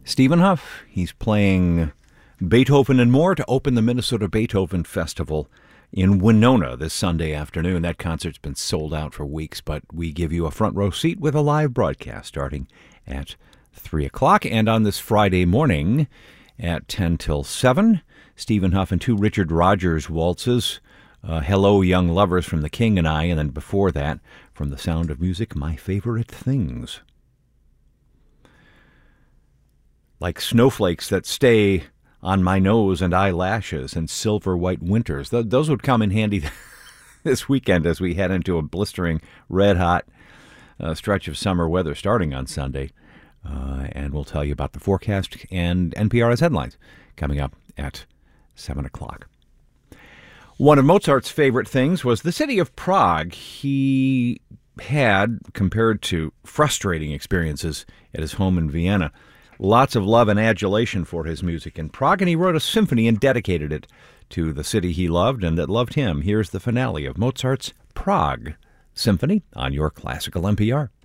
Stephen Huff. He's playing Beethoven and More to open the Minnesota Beethoven Festival in Winona this Sunday afternoon. That concert's been sold out for weeks, but we give you a front row seat with a live broadcast starting at 3 o'clock. And on this Friday morning at 10 till 7, Stephen Huff and two Richard Rodgers waltzes, Hello Young Lovers from The King and I, and then before that, from The Sound of Music, My Favorite Things. Like snowflakes that stay on my nose and eyelashes and silver white winters. Those would come in handy this weekend as we head into a blistering, red-hot stretch of summer weather starting on Sunday. And we'll tell you about the forecast and NPR's headlines coming up at 7 o'clock. One of Mozart's favorite things was the city of Prague. He had, compared to frustrating experiences at his home in Vienna, lots of love and adulation for his music in Prague, and he wrote a symphony and dedicated it to the city he loved and that loved him. Here's the finale of Mozart's Prague Symphony on your Classical NPR.